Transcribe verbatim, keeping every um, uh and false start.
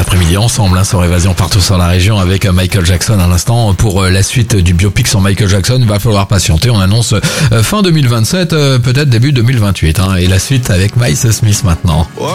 après-midi ensemble hein, sur Évasion partout sur la région avec Michael Jackson à l'instant. Pour la suite du biopic sur Michael Jackson, il va falloir patienter. On annonce fin deux mille vingt-sept, peut-être début deux mille vingt-huit. Hein, et la suite avec Miles Smith maintenant.